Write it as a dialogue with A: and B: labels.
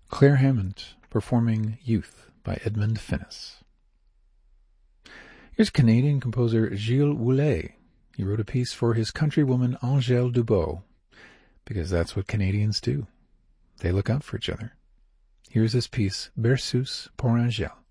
A: Claire Hammond performing Youth by Edmund Finnis. Here's Canadian composer Gilles Woulet. He wrote a piece for his countrywoman Angèle Dubois, because that's what Canadians do. They look out for each other. Here's his piece, Berceuse pour Angèle.